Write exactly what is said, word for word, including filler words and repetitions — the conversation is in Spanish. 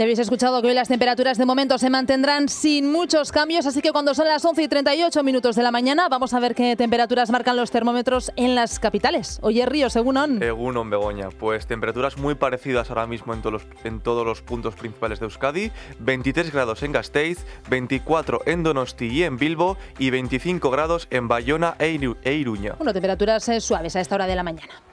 Ya habéis escuchado que hoy las temperaturas de momento se mantendrán sin muchos cambios, así que cuando son las once y treinta y ocho minutos de la mañana vamos a ver qué temperaturas marcan los termómetros en las capitales. Oye, Ríos, Egunon. Egunon, Begoña. Pues temperaturas muy parecidas ahora mismo en todos los, en todos los puntos principales de Euskadi. veintitrés grados en Gasteiz, veinticuatro en Donosti y en Bilbo y veinticinco grados en Bayona e, Iru- e Iruña. Bueno, temperaturas eh, suaves a esta hora de la mañana.